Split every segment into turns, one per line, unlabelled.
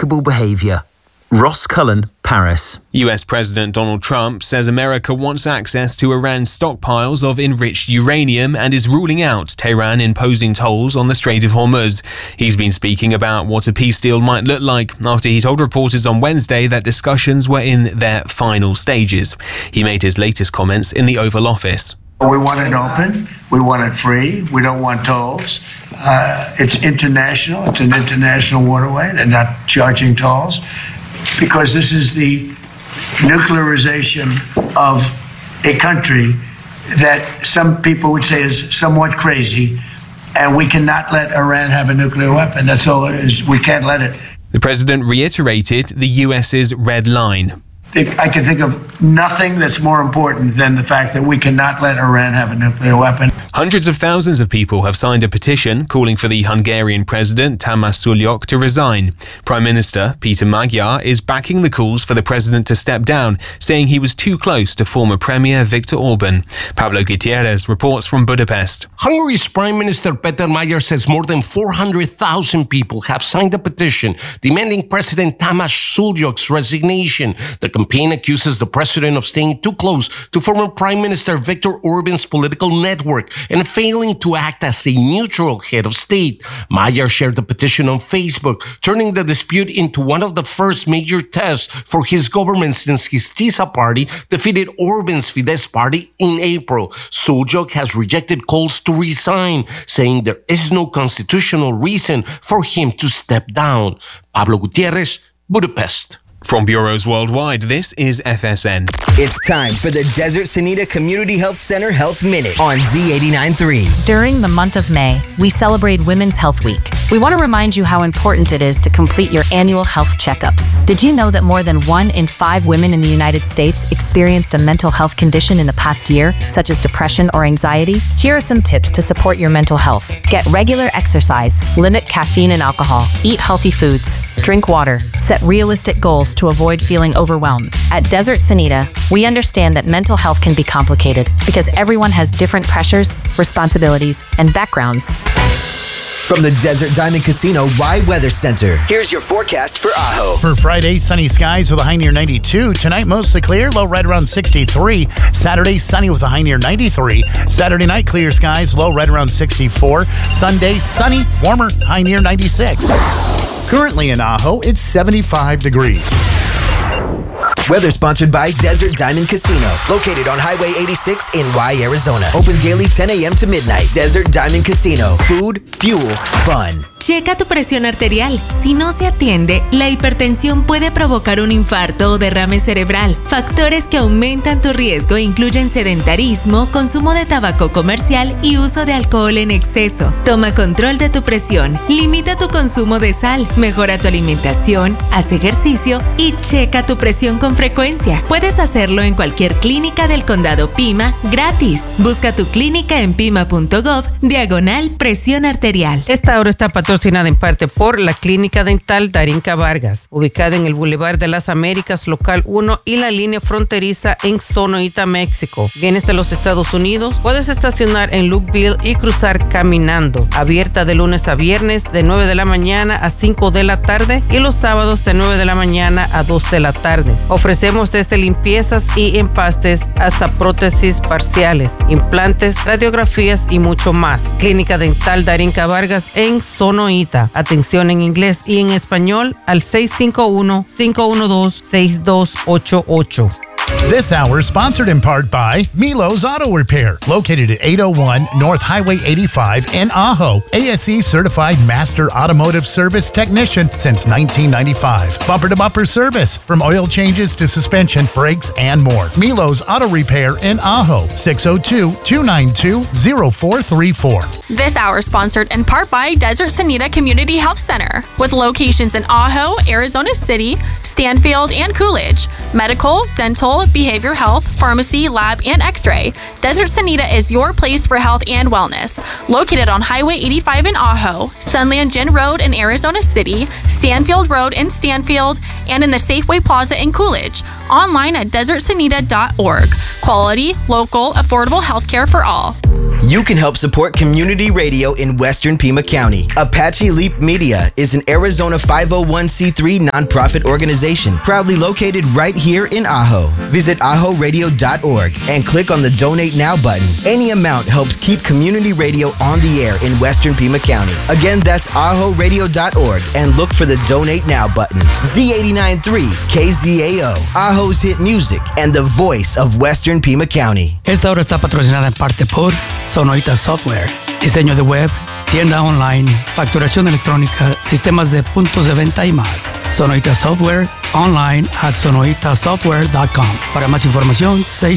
unspeakable behaviour. Ross Cullen, Paris.
US President Donald Trump says America wants access to Iran's stockpiles of enriched uranium and is ruling out Tehran imposing tolls on the Strait of Hormuz. He's been speaking about what a peace deal might look like after he told reporters on Wednesday that discussions were in their final stages. He made his latest comments in the Oval Office.
We want it open. We want it free. We don't want tolls. It's international. It's an international waterway. They're not charging tolls because this is the nuclearization of a country that some people would say is somewhat crazy, and we cannot let Iran have a nuclear weapon. That's all it is. We can't let it.
The president reiterated the US's red line.
I can think of nothing that's more important than the fact that we cannot let Iran have a nuclear weapon.
Hundreds of thousands of people have signed a petition calling for the Hungarian president Tamás Sulyok to resign. Prime Minister Peter Magyar is backing the calls for the president to step down, saying he was too close to former Premier Viktor Orban. Pablo Gutierrez reports from Budapest.
Hungary's Prime Minister Peter Magyar says more than 400,000 people have signed a petition demanding President Tamás Sulyok's resignation. The campaign accuses the president of staying too close to former Prime Minister Viktor Orban's political network and failing to act as a neutral head of state. Magyar shared the petition on Facebook, turning the dispute into one of the first major tests for his government since his TISA party defeated Orban's Fidesz party in April. Sulyok has rejected calls to resign, saying there is no constitutional reason for him to step down. Pablo Gutierrez, Budapest.
From bureaus worldwide, this is FSN.
It's time for the Desert Sanita Community Health Center Health Minute on Z89.3.
During the month of May, we celebrate Women's Health Week. We want to remind you how important it is to complete your annual health checkups. Did you know that more than 1 in 5 women in the United States experienced a mental health condition in the past year, such as depression or anxiety? Here are some tips to support your mental health. Get regular exercise, limit caffeine and alcohol, eat healthy foods, drink water, set realistic goals to avoid feeling overwhelmed. At Desert Sanita, we understand that mental health can be complicated because everyone has different pressures, responsibilities, and backgrounds.
From the Desert Diamond Casino Rye Weather Center, here's your forecast for Ajo.
For Friday, sunny skies with a high near 92. Tonight, mostly clear, low right around 63. Saturday, sunny with a high near 93. Saturday night, clear skies, low right around 64. Sunday, sunny, warmer, high near 96. Currently in Ajo, it's 75 degrees.
Weather sponsored by Desert Diamond Casino, located on Highway 86 in Rye, Arizona. Open daily 10 a.m. to midnight. Desert Diamond Casino. Food, fuel, fun.
Checa tu presión arterial. Si no se atiende, la hipertensión puede provocar un infarto o derrame cerebral. Factores que aumentan tu riesgo incluyen sedentarismo, consumo de tabaco comercial y uso de alcohol en exceso. Toma control de tu presión, limita tu consumo de sal, mejora tu alimentación, haz ejercicio y checa tu presión con frecuencia. Puedes hacerlo en cualquier clínica del condado Pima gratis. Busca tu clínica en pima.gov/presión arterial.
Esta hora está patrocinada en parte por la Clínica Dental Darinka Vargas, ubicada en el Boulevard de las Américas, local 1 y la línea fronteriza en Sonoita, México. Vienes de los Estados Unidos, puedes estacionar en Lukeville y cruzar caminando. Abierta de lunes a viernes de 9 de la mañana a 5 de la tarde y los sábados de 9 de la mañana a 2 de la tarde. Ofrecemos desde limpiezas y empastes hasta prótesis parciales, implantes, radiografías y mucho más. Clínica Dental Darinka Vargas en Sonoita. Atención en inglés y en español al 651-512-6288.
This hour is sponsored in part by Milo's Auto Repair, located at 801 North Highway 85 in Ajo. ASE certified master automotive service technician since 1995. Bumper-to-bumper service, from oil changes to suspension, brakes, and more. Milo's Auto Repair in Ajo, 602-292-0434.
This hour is sponsored in part by Desert Sanita Community Health Center, with locations in Ajo, Arizona City, Stanfield, and Coolidge. Medical, dental, behavioral health, pharmacy, lab, and x-ray. Desert Sanita is your place for health and wellness. Located on Highway 85 in Ajo, Sunland Gin Road in Arizona City, Stanfield Road in Stanfield, and in the Safeway Plaza in Coolidge. Online at desertsanita.org. Quality, local, affordable healthcare for all.
You can help support community radio in Western Pima County. Apache Leap Media is an Arizona 501c3 nonprofit organization proudly located right here in Ajo. Visit ajoradio.org and click on the Donate Now button. Any amount helps keep community radio on the air in Western Pima County. Again, that's ajoradio.org and look for the Donate Now button. Z89.3 KZAO, Ajo's hit music and the voice of Western Pima County.
Esta hora está patrocinada en parte por Sonorita Software, diseño de web, tienda online, facturación electrónica, sistemas de puntos de venta y más. Sonorita Software, online at sonoritassoftware.com. Para más información,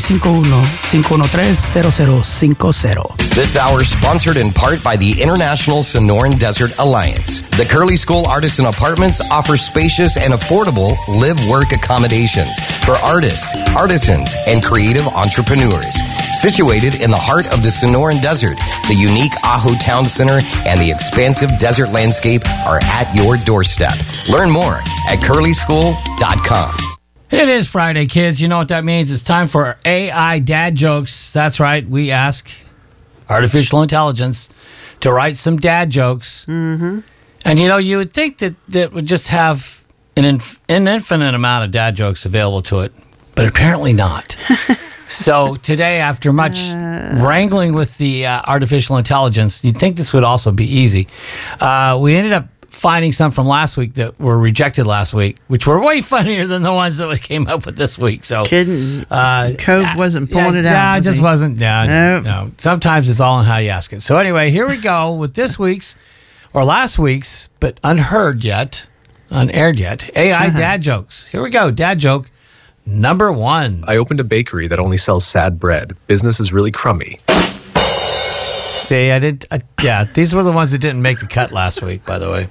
651-513-0050.
This hour is sponsored in part by the International Sonoran Desert Alliance. The Curly School Artisan Apartments offers spacious and affordable live-work accommodations for artists, artisans, and creative entrepreneurs. Situated in the heart of the Sonoran Desert, the unique Ajo Town Center and the expansive desert landscape are at your doorstep. Learn more at curlyschool.com.
It is Friday, kids. You know what that means. It's time for AI dad jokes. That's right. We ask artificial intelligence to write some dad jokes. Mm-hmm. And, you know, you would think that it would just have an infinite amount of dad jokes available to it, but apparently not. So today, after much wrangling with the artificial intelligence, you'd think this would also be easy. We ended up finding some from last week that were rejected last week, which were way funnier than the ones that we came up with this week. So
Code wasn't pulling it out.
Yeah, it just wasn't.
Nope.
No. Sometimes it's all on how you ask it. So anyway, here we go with this week's or last week's, but unaired yet, AI dad jokes. Here we go. Dad joke number 1.
I opened a bakery that only sells sad bread. Business is really crummy.
See, these were the ones that didn't make the cut last week, by the way.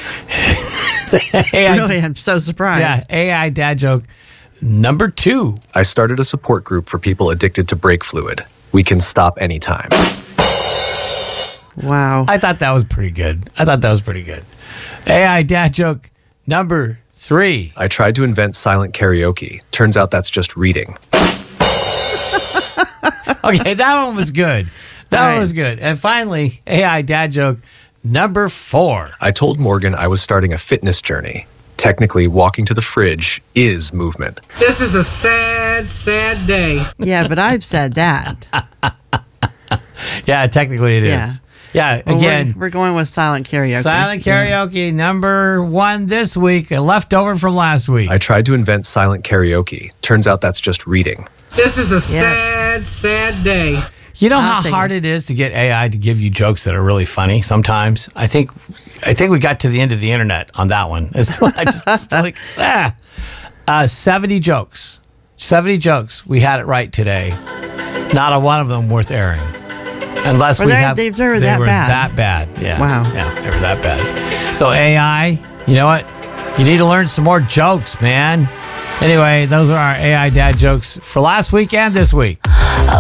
Really, I'm so surprised.
Yeah, AI dad joke number 2.
I started a support group for people addicted to brake fluid. We can stop anytime.
Wow.
I thought that was pretty good. AI dad joke number 3.
I tried to invent silent karaoke. Turns out that's just reading.
Okay, that one was good. One was good. And finally, AI dad joke number 4.
I told Morgan I was starting a fitness journey. Technically, walking to the fridge is movement.
This is a sad, sad day.
Yeah, but I've said that.
Yeah, technically it is. Yeah,
well,
again.
We're going with silent karaoke.
Silent karaoke, number 1 this week, a leftover from last week.
I tried to invent silent karaoke. Turns out that's just reading.
This is a sad, sad day.
You know how hard it is to get AI to give you jokes that are really funny sometimes? I think we got to the end of the internet on that one. It's like 70 jokes. 70 jokes. We had it right today. Not a one of them worth airing. Unless they were that bad. Yeah.
Wow.
Yeah, they were that bad. So AI, you know what? You need to learn some more jokes, man. Anyway, those are our AI dad jokes for last week and this week.